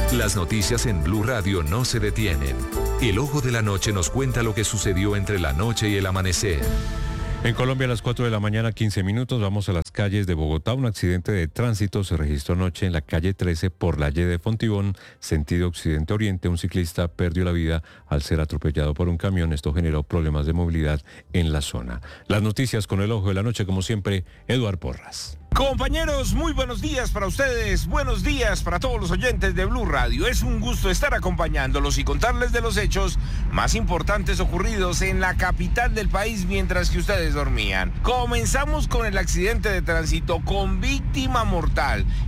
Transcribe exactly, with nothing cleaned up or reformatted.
Las noticias en Blue Radio no se detienen. El ojo de la noche nos cuenta lo que sucedió entre la noche y el amanecer. En Colombia a las cuatro de la mañana, quince minutos, vamos a las calles de Bogotá. Un accidente de tránsito se registró anoche en la calle trece por la Y de Fontibón, sentido occidente-oriente. Un ciclista perdió la vida al ser atropellado por un camión. Esto generó problemas de movilidad en la zona. Las noticias con el ojo de la noche, como siempre, Eduard Porras. Compañeros, muy buenos días para ustedes, buenos días para todos los oyentes de Blue Radio. Es un gusto estar acompañándolos y contarles de los hechos más importantes ocurridos en la capital del país mientras que ustedes dormían. Comenzamos con el accidente de tránsito con víctima mortal.